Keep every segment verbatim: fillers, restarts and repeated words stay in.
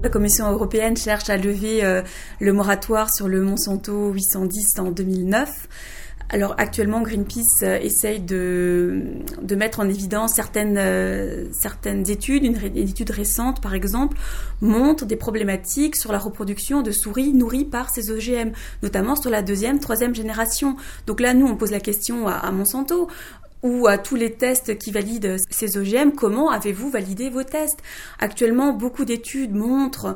La Commission européenne cherche à lever euh, le moratoire sur le Monsanto huit cent dix en deux mille neuf. Alors actuellement, Greenpeace euh, essaye de, de mettre en évidence certaines, euh, certaines études. Une, une étude récente, par exemple, montre des problématiques sur la reproduction de souris nourries par ces O G M, notamment sur la deuxième, troisième génération. Donc là, nous, on pose la question à, à Monsanto ou à tous les tests qui valident ces O G M, comment avez-vous validé vos tests ? Actuellement, beaucoup d'études montrent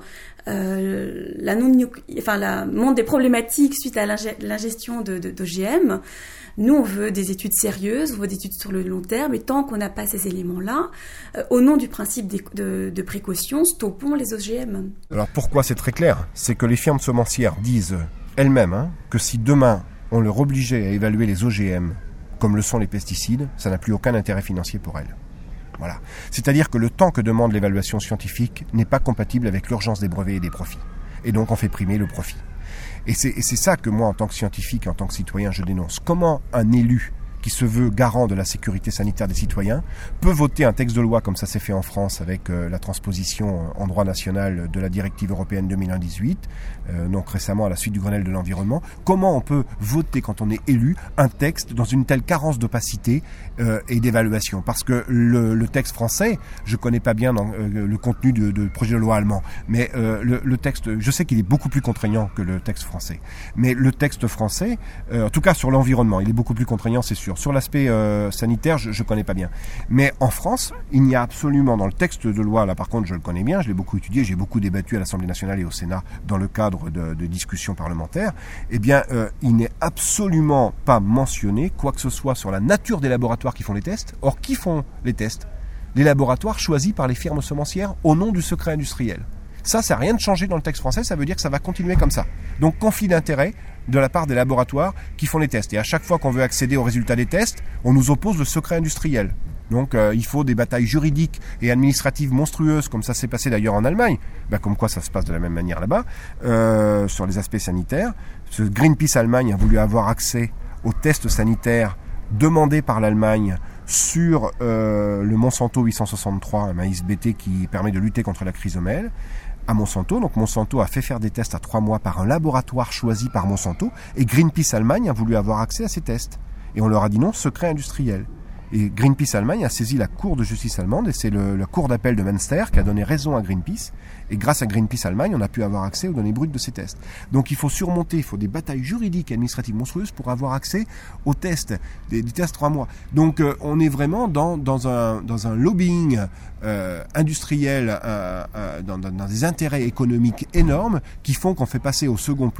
euh, la non, enfin, la, montrent des problématiques suite à l'inge- l'ingestion de, de, d'O G M. Nous, on veut des études sérieuses, on veut des études sur le long terme, et tant qu'on n'a pas ces éléments-là, euh, au nom du principe de, de, de précaution, stoppons les O G M. Alors pourquoi c'est très clair ? C'est que les firmes semencières disent elles-mêmes hein, que si demain on leur obligeait à évaluer les O G M comme le sont les pesticides, ça n'a plus aucun intérêt financier pour elles. Voilà. C'est-à-dire que le temps que demande l'évaluation scientifique n'est pas compatible avec l'urgence des brevets et des profits. Et donc on fait primer le profit. Et c'est, et c'est ça que moi, en tant que scientifique, en tant que citoyen, je dénonce. Comment un élu qui se veut garant de la sécurité sanitaire des citoyens peut voter un texte de loi comme ça s'est fait en France avec euh, la transposition en droit national de la directive européenne deux mille un dix-huit, euh, donc récemment à la suite du Grenelle de l'environnement. Comment on peut voter quand on est élu un texte dans une telle carence d'opacité euh, et d'évaluation ? Parce que le, le texte français, je connais pas bien dans, euh, le contenu de, de projet de loi allemand, mais euh, le, le texte, je sais qu'il est beaucoup plus contraignant que le texte français. Mais le texte français, euh, en tout cas sur l'environnement, il est beaucoup plus contraignant, c'est sûr. Sur l'aspect euh, sanitaire, je ne connais pas bien. Mais en France, il n'y a absolument, dans le texte de loi, là par contre je le connais bien, je l'ai beaucoup étudié, j'ai beaucoup débattu à l'Assemblée nationale et au Sénat dans le cadre de, de discussions parlementaires, eh bien euh, il n'est absolument pas mentionné quoi que ce soit sur la nature des laboratoires qui font les tests. Or, qui font les tests ? Les laboratoires choisis par les firmes semencières au nom du secret industriel. Ça, ça n'a rien de changé dans le texte français, ça veut dire que ça va continuer comme ça. Donc, conflit d'intérêt de la part des laboratoires qui font les tests. Et à chaque fois qu'on veut accéder aux résultats des tests, on nous oppose le secret industriel. Donc, euh, il faut des batailles juridiques et administratives monstrueuses, comme ça s'est passé d'ailleurs en Allemagne, ben, comme quoi ça se passe de la même manière là-bas, euh, sur les aspects sanitaires. Ce Greenpeace Allemagne a voulu avoir accès aux tests sanitaires demandés par l'Allemagne sur euh, le Monsanto huit cent soixante-trois, un maïs B T qui permet de lutter contre la chrysomèle, à Monsanto. Donc Monsanto a fait faire des tests à trois mois par un laboratoire choisi par Monsanto, et Greenpeace Allemagne a voulu avoir accès à ces tests. Et on leur a dit non, secret industriel. Et Greenpeace Allemagne a saisi la Cour de justice allemande, et c'est le, la Cour d'appel de Münster qui a donné raison à Greenpeace. Et grâce à Greenpeace Allemagne, on a pu avoir accès aux données brutes de ces tests. Donc il faut surmonter, il faut des batailles juridiques et administratives monstrueuses pour avoir accès aux tests, des, des tests trois mois. Donc euh, on est vraiment dans, dans, un, dans un lobbying euh, industriel, euh, euh, dans, dans, dans des intérêts économiques énormes qui font qu'on fait passer au second plan